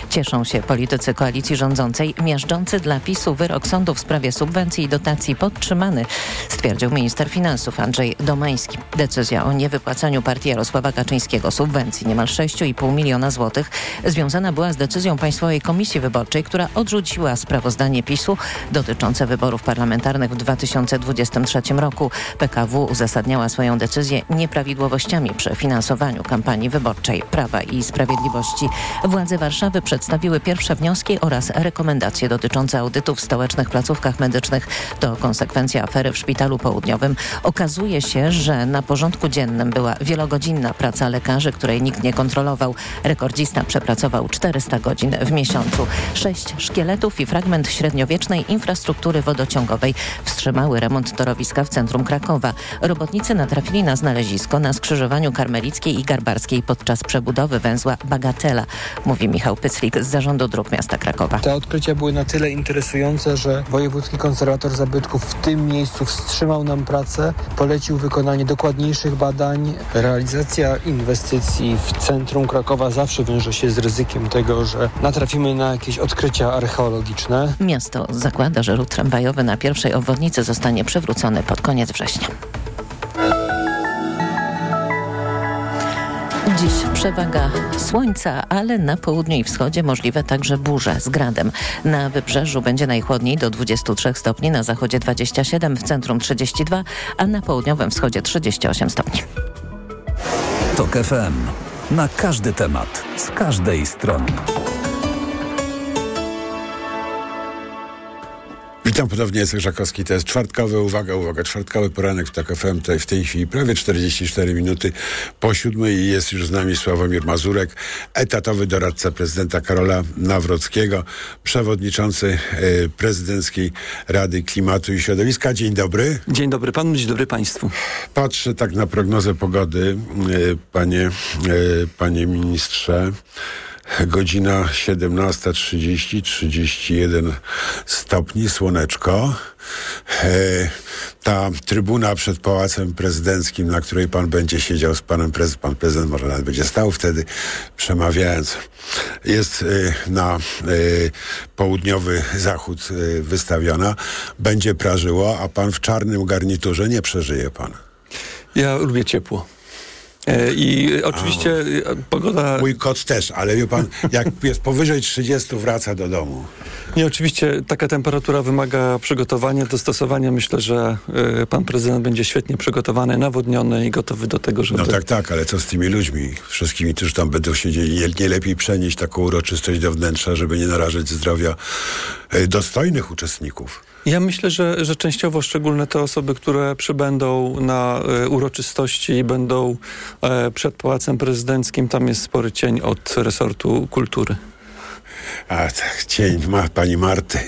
Cieszą się politycy koalicji rządzącej. Miażdżący dla PiS-u wyrok sądu w sprawie subwencji i dotacji podtrzymany, stwierdził minister finansów Andrzej Domański. Decyzja o niewypłacaniu partii Jarosława Kaczyńskiego subwencji niemal 6,5 miliona złotych związana była z decyzją Państwowej Komisji Wyborczej, która odrzuciła sprawozdanie PiS-u dotyczące wyborów parlamentarnych w 2023 roku. PKW uzasadniała swoją decyzję nieprawidłowościami przy finansowaniu kampanii wyborczej Prawa i Sprawiedliwości. Władze Warszawy przedstawiły pierwsze wnioski oraz rekomendacje dotyczące audytów w stołecznych placówkach medycznych. To konsekwencja afery w Szpitalu Południowym. Okazuje się, że na porządku dziennym była wielogodzinna praca lekarzy, której nikt nie kontrolował. Rekordzista przepracował 400 godzin w miesiącu. 6 szkieletów i fragment średniowiecznej infrastruktury wodociągowej wstrzymały remont torowiska w centrum Krakowa. Robotnicy natrafili na znalezisko na skrzyżowaniu Karmelickiej i Garbarskiej podczas przebudowy węzła Bagatela, mówi Michał Pyclik z Zarządu Dróg Miasta Krakowa. Te odkrycia były na tyle interesujące, że Wojewódzki Konserwator Zabytków w tym miejscu wstrzymał nam pracę, polecił wykonanie dokładniejszych badań. Realizacja inwestycji w centrum Krakowa zawsze wiąże się z ryzykiem tego, że natrafimy na jakieś odkrycia archeologiczne. Miasto zakłada, że ruch tramwajowy na pierwszej obwodnicy zostanie przywrócony pod koniec września. Dziś przewaga słońca, ale na południu i wschodzie możliwe także burze z gradem. Na wybrzeżu będzie najchłodniej do 23 stopni, na zachodzie 27, w centrum 32, a na południowym wschodzie 38 stopni. TOK FM. Na każdy temat, z każdej strony. Witam ponownie, Jacek Żakowski. To jest czwartkowy, uwaga, czwartkowy poranek w TOK FM. Tutaj w tej chwili prawie 44 minuty po 7 i jest już z nami Sławomir Mazurek, etatowy doradca prezydenta Karola Nawrockiego, przewodniczący Prezydenckiej Rady Klimatu i Środowiska. Dzień dobry. Dzień dobry panu, dzień dobry państwu. Patrzę tak na prognozę pogody, panie ministrze. Godzina 17:30, 31 stopni, słoneczko. Ta trybuna przed Pałacem Prezydenckim, na której pan będzie siedział z panem pan prezydent może nawet będzie stał wtedy, przemawiając, jest na południowi zachód wystawiona. Będzie prażyło, a pan w czarnym garniturze nie przeżyje pan. Ja lubię ciepło. I oczywiście pogoda... Mój kot też, ale wie pan, jak jest powyżej 30, wraca do domu. Nie, oczywiście taka temperatura wymaga przygotowania, dostosowania. Myślę, że pan prezydent będzie świetnie przygotowany, nawodniony i gotowy do tego, żeby... No tak, ale co z tymi ludźmi? Wszystkimi, którzy tam będą siedzieli? Nie lepiej przenieść taką uroczystość do wnętrza, żeby nie narażać zdrowia dostojnych uczestników? Ja myślę, że częściowo szczególne te osoby, które przybędą na uroczystości i będą przed Pałacem Prezydenckim, tam jest spory cień od resortu kultury. A tak, cień pani Marty.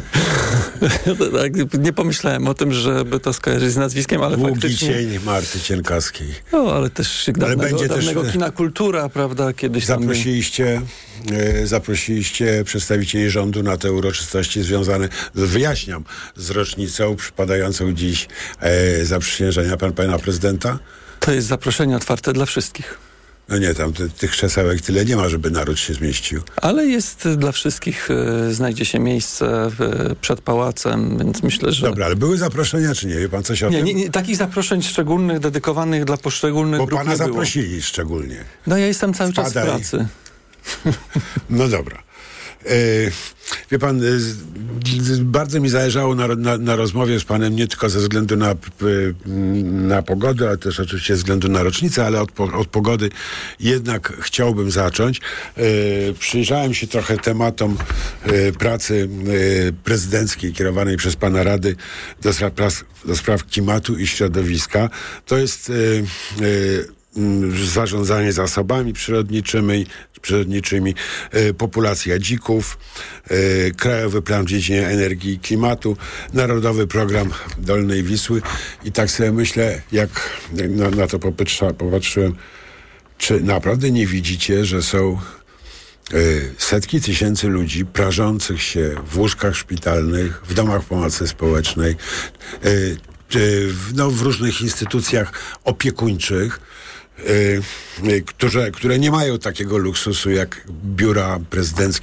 Nie pomyślałem o tym, żeby to skojarzyć z nazwiskiem, ale Długi faktycznie... cień Marty Cienkowskiej. No, ale też dawnego kina Kultura, prawda, kiedyś Zaprosiliście przedstawicieli rządu na te uroczystości związane, wyjaśniam, z rocznicą przypadającą dziś zaprzysiężenia pana prezydenta? To jest zaproszenie otwarte dla wszystkich. No nie, tam tych krzesełek tyle nie ma, żeby naród się zmieścił. Ale jest dla wszystkich, znajdzie się miejsce przed pałacem, więc myślę, że... Dobra, ale były zaproszenia, czy nie? Wie pan coś o tym? Nie, takich zaproszeń szczególnych, dedykowanych dla poszczególnych grup Bo pana nie było. Zaprosili szczególnie. No ja jestem cały czas w pracy. No dobra. Wie pan, bardzo mi zależało na rozmowie z panem, nie tylko ze względu na pogodę, ale też oczywiście ze względu na rocznicę, ale od pogody jednak chciałbym zacząć. Przyjrzałem się trochę tematom pracy prezydenckiej kierowanej przez pana Rady do spraw klimatu i środowiska. To jest zarządzanie zasobami przyrodniczymi, populacja dzików, Krajowy Plan w dziedzinie energii i klimatu, Narodowy Program Dolnej Wisły i tak sobie myślę, jak na to popatrzyłem, czy naprawdę nie widzicie, że są setki tysięcy ludzi prażących się w łóżkach szpitalnych, w domach pomocy społecznej, w różnych instytucjach opiekuńczych, które nie mają takiego luksusu jak biura prezydenckie